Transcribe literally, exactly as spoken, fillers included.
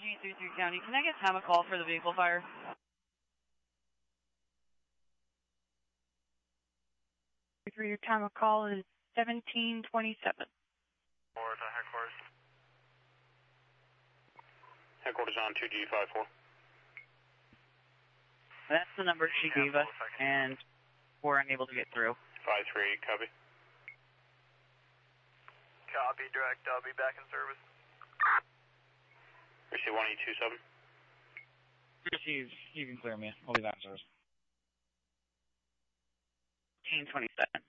three three three County. Can I get time of call for the vehicle fire? Your time of call is seventeen twenty-seven. Or to headquarters. Headquarters on two G five four. That's the number she gave us, and we're unable to get through. five three eight, copy. Copy, direct, I'll be back in service. Receive one eight two seven. Receive, you can clear me. I'll be back in service. eighteen twenty-seven.